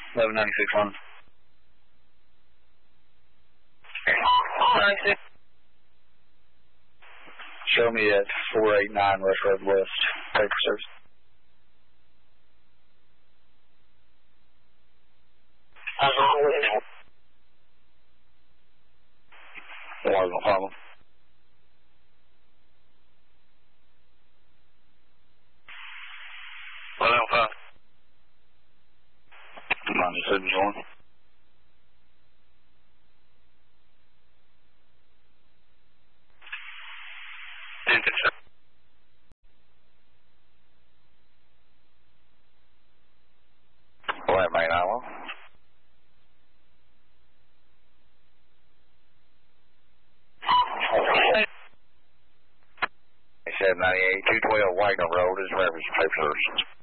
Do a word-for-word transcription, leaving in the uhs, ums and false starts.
eleven ninety-six one. ninety-six. Show me at four eight nine West Road West. Paper service. One, no problem. one oh five. ninety-six one. Wait, mate, I will. seven ninety-eight, two twelve Wagner Road is Reverend's Paper Service.